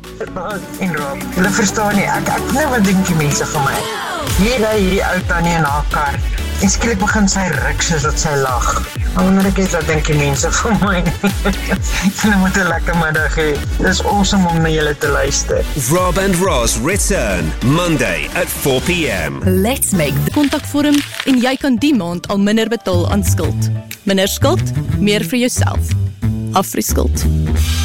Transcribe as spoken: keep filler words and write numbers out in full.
En Rob, julle verstaan nie, ek, ek nou wat dink die mense van my. Hier ry hierdie ou tannie in haar kar, en skielik begin sy ruk soos dat sy lag. Maar wanneer ek is, wat dink die mense van my? Julle moet 'n lekker middag hê. Dis awesome om na julle te luister. Rob and Ross return Monday at four p.m. Let's make the kontakvorm en jy kan die maand al minder betaal aan skuld. Minder skuld, meer vir jouself. Afriskuld.